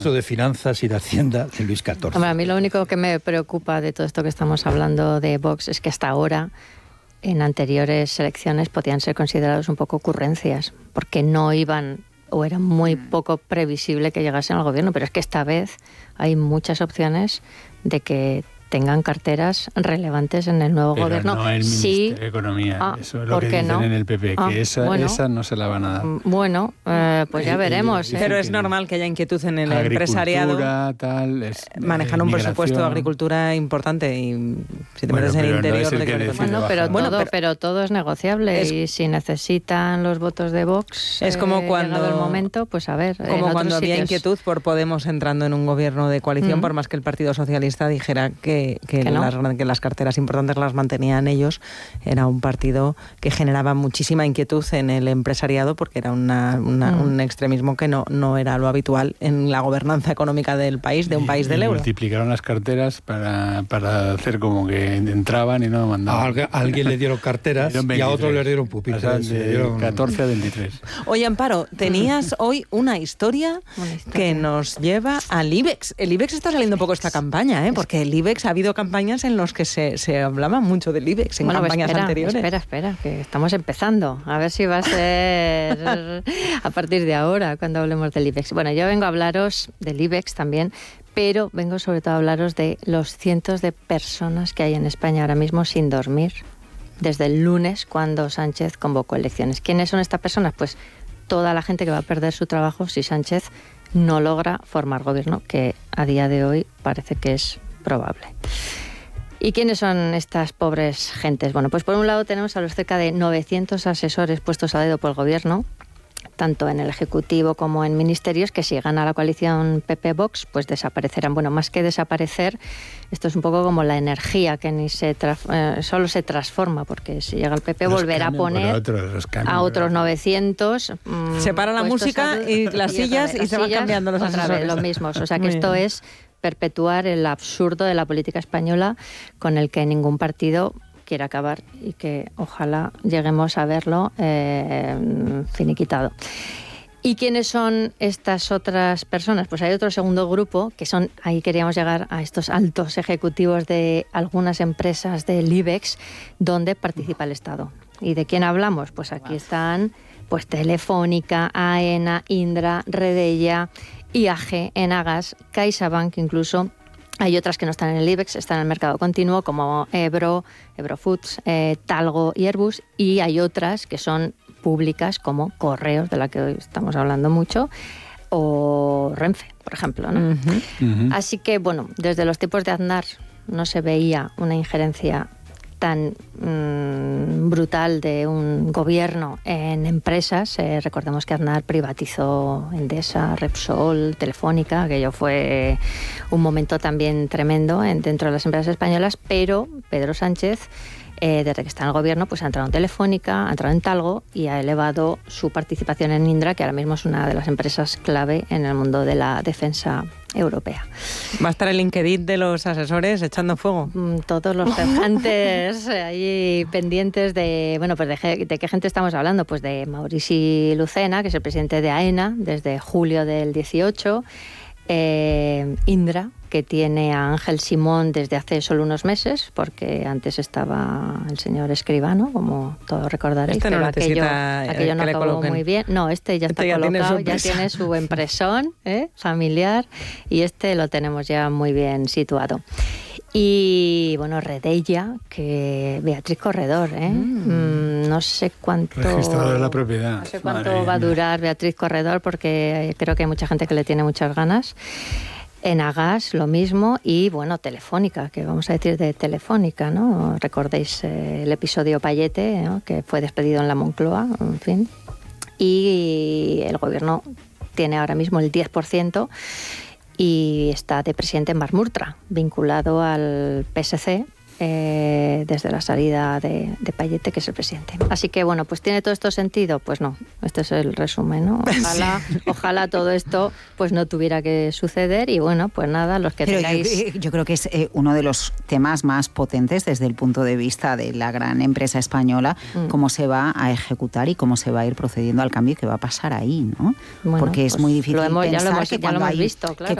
De Finanzas y de Hacienda de Luis XIV. Hombre, a mí lo único que me preocupa de todo esto que estamos hablando de Vox es que hasta ahora, en anteriores elecciones, podían ser considerados un poco ocurrencias, porque no iban o era muy poco previsible que llegasen al gobierno, pero es que esta vez hay muchas opciones de que tengan carteras relevantes en el nuevo gobierno. No el Ministerio de Economía, eso es lo que dicen en el PP, que esa no se la van a dar. Bueno, pues ya veremos. Pero es normal que haya inquietud en el empresariado. Manejan un presupuesto de agricultura importante y si te metes en el interior... pero todo es negociable y si necesitan los votos de Vox, es como cuando llegado el momento, pues a ver. Como cuando había inquietud por Podemos entrando en un gobierno de coalición, por más que el Partido Socialista dijera que las carteras importantes las mantenían ellos. Era un partido que generaba muchísima inquietud en el empresariado porque era un extremismo que no era lo habitual en la gobernanza económica del país, de un país del euro. Multiplicaron las carteras para hacer como que entraban y no mandaban. A alguien le dieron carteras y a otro le dieron pupitres. De 14 a 23. Oye, Amparo, tenías hoy una historia que nos lleva al IBEX. El IBEX está saliendo un poco esta campaña, porque el IBEX ha habido campañas en las que se hablaba mucho del IBEX en campañas anteriores. Espera, que estamos empezando. A ver si va a ser a partir de ahora cuando hablemos del IBEX. Bueno, yo vengo a hablaros del IBEX también, pero vengo sobre todo a hablaros de los cientos de personas que hay en España ahora mismo sin dormir desde el lunes cuando Sánchez convocó elecciones. ¿Quiénes son estas personas? Pues toda la gente que va a perder su trabajo si Sánchez no logra formar gobierno, que a día de hoy parece que es probable. ¿Y quiénes son estas pobres gentes? Bueno, pues por un lado tenemos a los cerca de 900 asesores puestos a dedo por el gobierno, tanto en el Ejecutivo como en ministerios, que si gana la coalición PP-Vox, pues desaparecerán. Bueno, más que desaparecer, esto es un poco como la energía que ni solo se transforma, porque si llega el PP volverá a poner a otros 900. Se para la música y las sillas y se van cambiando los asesores. Los mismos, o sea que esto es perpetuar el absurdo de la política española con el que ningún partido quiere acabar y que ojalá lleguemos a verlo finiquitado. ¿Y quiénes son estas otras personas? Pues hay otro segundo grupo, que son, ahí queríamos llegar a estos altos ejecutivos de algunas empresas del IBEX, donde participa el Estado. ¿Y de quién hablamos? Pues aquí están pues Telefónica, Aena, Indra, Redeia, IAG, Enagas, CaixaBank incluso. Hay otras que no están en el IBEX, están en el mercado continuo, como Ebro, Eurofoods, Talgo y Airbus, y hay otras que son públicas, como Correos, de la que hoy estamos hablando mucho, o Renfe, por ejemplo, ¿no? Así que, bueno, desde los tiempos de Aznar no se veía una injerencia tan brutal de un gobierno en empresas. Recordemos que Aznar privatizó Endesa, Repsol, Telefónica, aquello fue un momento también tremendo dentro de las empresas españolas, pero Pedro Sánchez, desde que está en el gobierno, pues ha entrado en Telefónica, ha entrado en Talgo y ha elevado su participación en Indra, que ahora mismo es una de las empresas clave en el mundo de la defensa europea. ¿Va a estar el LinkedIn de los asesores echando fuego? Todos los cejantes ahí pendientes de... Bueno, pues ¿de qué gente estamos hablando? Pues de Maurici Lucena, que es el presidente de Aena desde julio del 18, Indra, que tiene a Ángel Simón desde hace solo unos meses, porque antes estaba el señor Escribano, como todos recordaréis, pero no aquello no acabó muy bien. No, este ya está colocado, ya tiene su empresón familiar, y este lo tenemos ya muy bien situado. Y bueno, Redeia, que Beatriz Corredor, no sé cuánto... Registrador de la propiedad. No sé cuánto va a durar Beatriz Corredor, porque creo que hay mucha gente que le tiene muchas ganas. Enagas, lo mismo, y bueno, Telefónica, que vamos a decir de Telefónica, ¿no? Recordéis el episodio Payete, ¿no? Que fue despedido en la Moncloa, en fin. Y el gobierno tiene ahora mismo el 10% y está de presidente en Marmurtra, vinculado al PSC, desde la salida de Payete, que es el presidente. Así que, bueno, pues ¿tiene todo esto sentido? Pues no, este es el resumen, ¿no? Ojalá todo esto pues no tuviera que suceder y, bueno, pues nada, los que tengáis... Yo creo que es uno de los temas más potentes desde el punto de vista de la gran empresa española, cómo se va a ejecutar y cómo se va a ir procediendo al cambio que va a pasar ahí, ¿no? Bueno, porque es muy difícil ya lo hemos visto, claro.